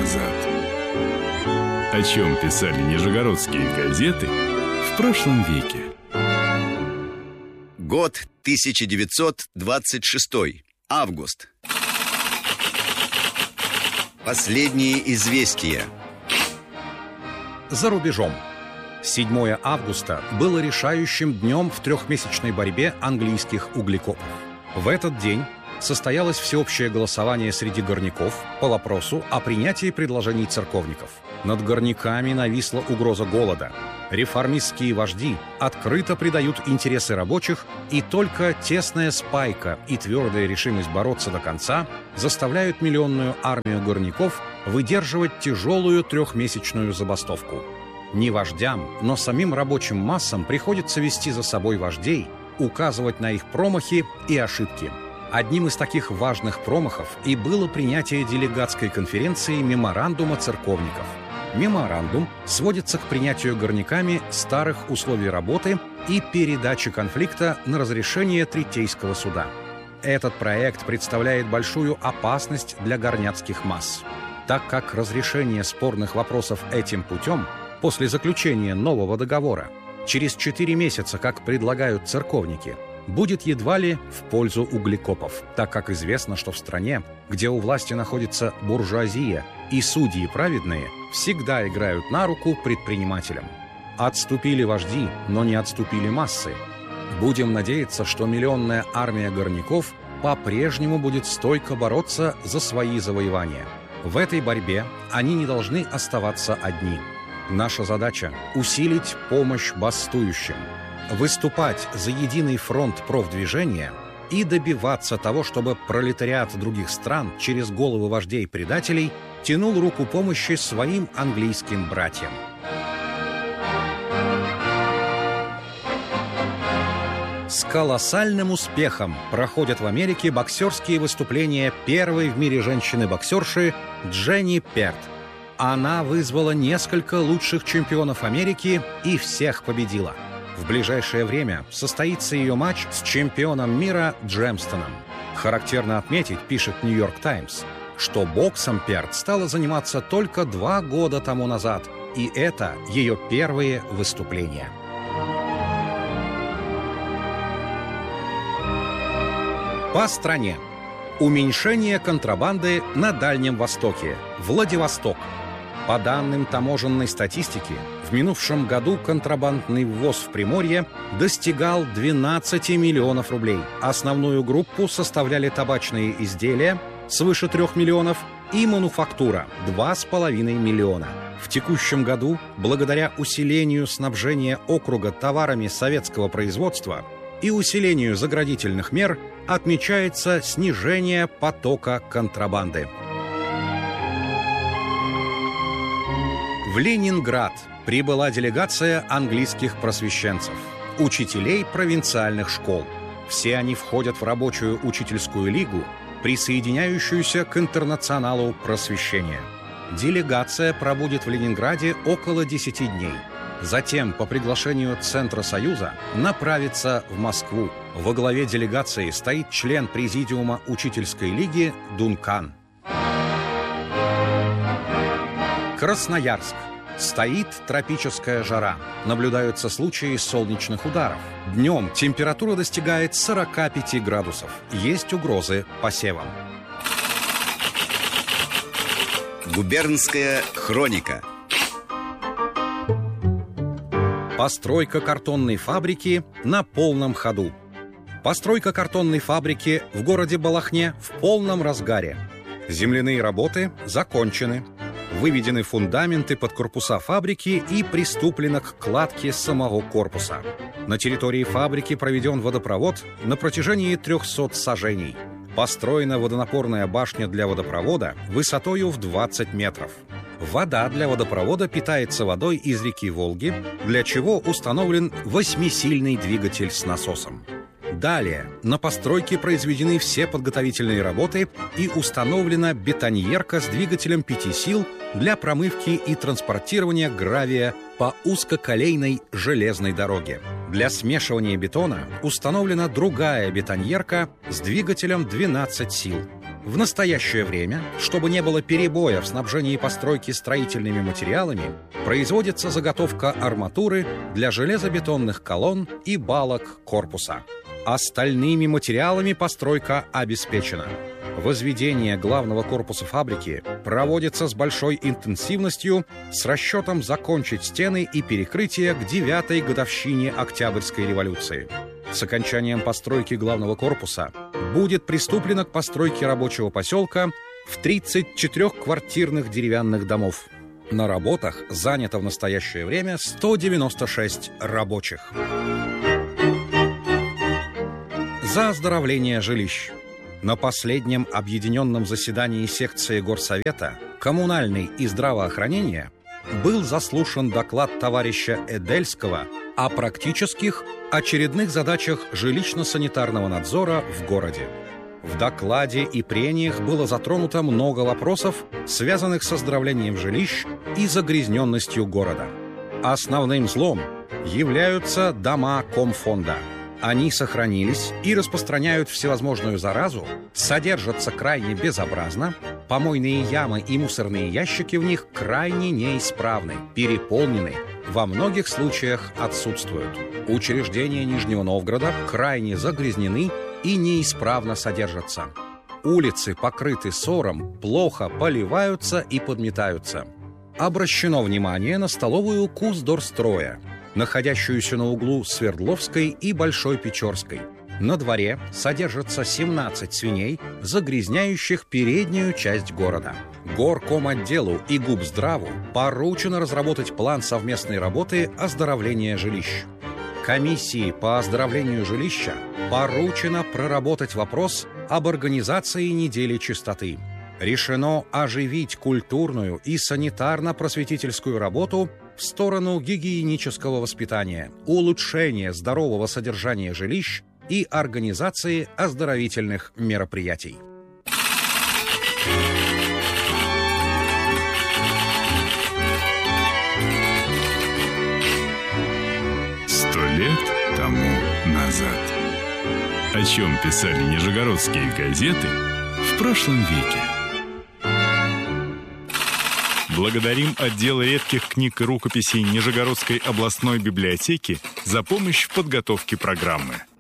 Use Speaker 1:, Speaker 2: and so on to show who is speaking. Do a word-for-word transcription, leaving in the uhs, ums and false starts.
Speaker 1: назад. О чем писали нижегородские газеты в прошлом веке?
Speaker 2: Год тысяча девятьсот двадцать шестой. Август. Последние известия.
Speaker 3: За рубежом. седьмое августа было решающим днем в трехмесячной борьбе английских углекопов. В этот день состоялось всеобщее голосование среди горняков по вопросу о принятии предложений церковников. Над горняками нависла угроза голода. Реформистские вожди открыто предают интересы рабочих, и только тесная спайка и твердая решимость бороться до конца заставляют миллионную армию горняков выдерживать тяжелую трехмесячную забастовку. Не вождям, но самим рабочим массам приходится вести за собой вождей, указывать на их промахи и ошибки. Одним из таких важных промахов и было принятие делегатской конференции меморандума церковников. Меморандум сводится к принятию горняками старых условий работы и передаче конфликта на разрешение Третейского суда. Этот проект представляет большую опасность для горняцких масс, так как разрешение спорных вопросов этим путем после заключения нового договора через четыре месяца, как предлагают церковники, будет едва ли в пользу углекопов, так как известно, что в стране, где у власти находится буржуазия и судьи праведные, всегда играют на руку предпринимателям. Отступили вожди, но не отступили массы. Будем надеяться, что миллионная армия горняков по-прежнему будет стойко бороться за свои завоевания. В этой борьбе они не должны оставаться одни. Наша задача – усилить помощь бастующим, выступать за единый фронт профдвижения и добиваться того, чтобы пролетариат других стран через головы вождей-предателей тянул руку помощи своим английским братьям. С колоссальным успехом проходят в Америке боксерские выступления первой в мире женщины-боксерши Дженни Перт. Она вызвала несколько лучших чемпионов Америки и всех победила. В ближайшее время состоится ее матч с чемпионом мира Джемстоном. Характерно отметить, пишет «Нью-Йорк Таймс», что боксом Перт стала заниматься только два года тому назад, и это ее первые выступления. По стране. Уменьшение контрабанды на Дальнем Востоке. Владивосток. По данным таможенной статистики, в минувшем году контрабандный ввоз в Приморье достигал двенадцать миллионов рублей. Основную группу составляли табачные изделия свыше трех миллионов и мануфактура два с половиной миллиона. В текущем году, благодаря усилению снабжения округа товарами советского производства и усилению заградительных мер, отмечается снижение потока контрабанды. В Ленинград прибыла делегация английских просвещенцев, учителей провинциальных школ. Все они входят в рабочую учительскую лигу, присоединяющуюся к интернационалу просвещения. Делегация пробудет в Ленинграде около десяти дней. Затем, по приглашению Центра Союза, направится в Москву. Во главе делегации стоит член президиума учительской лиги Дункан. Красноярск. Стоит тропическая жара. Наблюдаются случаи солнечных ударов. Днем температура достигает сорока пяти градусов. Есть угрозы посевам.
Speaker 2: Губернская хроника.
Speaker 3: Постройка картонной фабрики на полном ходу. Постройка картонной фабрики в городе Балахне в полном разгаре. Земляные работы закончены. Выведены фундаменты под корпуса фабрики и приступлено к кладке самого корпуса. На территории фабрики проведен водопровод на протяжении трехсот саженей. Построена водонапорная башня для водопровода высотою в двадцать метров. Вода для водопровода питается водой из реки Волги, для чего установлен восьмисильный двигатель с насосом. Далее на постройке произведены все подготовительные работы и установлена бетоньерка с двигателем пяти сил для промывки и транспортирования гравия по узкоколейной железной дороге. Для смешивания бетона установлена другая бетоньерка с двигателем двенадцать сил. В настоящее время, чтобы не было перебоя в снабжении постройки строительными материалами, производится заготовка арматуры для железобетонных колонн и балок корпуса. Остальными материалами постройка обеспечена. Возведение главного корпуса фабрики проводится с большой интенсивностью с расчетом закончить стены и перекрытие к девятой годовщине Октябрьской революции. С окончанием постройки главного корпуса будет приступлено к постройке рабочего поселка в тридцать четырехквартирных деревянных домов. На работах занято в настоящее время сто девяносто шесть рабочих. За оздоровление жилищ. На последнем объединенном заседании секции Горсовета коммунальной и здравоохранения был заслушан доклад товарища Эдельского о практических очередных задачах жилищно-санитарного надзора в городе. В докладе и прениях было затронуто много вопросов, связанных с оздоровлением жилищ и загрязненностью города. Основным злом являются дома комфонда. Они сохранились и распространяют всевозможную заразу, содержатся крайне безобразно, помойные ямы и мусорные ящики в них крайне неисправны, переполнены, во многих случаях отсутствуют. Учреждения Нижнего Новгорода крайне загрязнены и неисправно содержатся. Улицы покрыты сором, плохо поливаются и подметаются. Обращено внимание на столовую Куздорстроя, находящуюся на углу Свердловской и Большой Печорской. На дворе содержится семнадцать свиней, загрязняющих переднюю часть города. Горкомотделу и Губздраву поручено разработать план совместной работы оздоровления жилищ. Комиссии по оздоровлению жилища поручено проработать вопрос об организации недели чистоты. Решено оживить культурную и санитарно-просветительскую работу в сторону гигиенического воспитания, улучшения здорового содержания жилищ и организации оздоровительных мероприятий.
Speaker 1: Сто лет тому назад. О чем писали нижегородские газеты в прошлом веке. Благодарим отдел редких книг и рукописей Нижегородской областной библиотеки за помощь в подготовке программы.